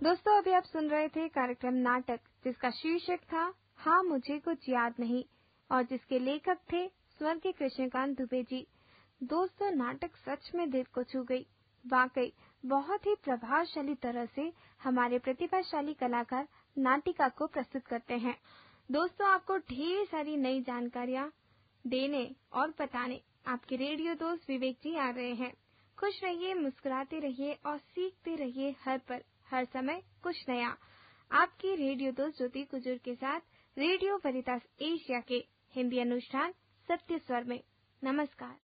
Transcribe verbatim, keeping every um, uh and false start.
दोस्तों अभी आप सुन रहे थे कार्यक्रम नाटक जिसका शीर्षक था हाँ मुझे कुछ याद नहीं और जिसके लेखक थे स्वर्गीय कृष्णकांत दुबे जी। दोस्तों नाटक सच में दिल को छू गई। वाकई बहुत ही प्रभावशाली तरह से हमारे प्रतिभाशाली कलाकार नाटिका को प्रस्तुत करते हैं। दोस्तों आपको ढेर सारी नई जानकारियाँ देने और बताने आपके रेडियो दोस्त विवेक जी आ रहे हैं। खुश रहिए, मुस्कुराते रहिए और सीखते रहिए हर पल हर समय कुछ नया। आपकी रेडियो दोस्त ज्योति कुजूर के साथ रेडियो वरितास एशिया के हिंदी अनुष्ठान सत्य स्वर में। नमस्कार।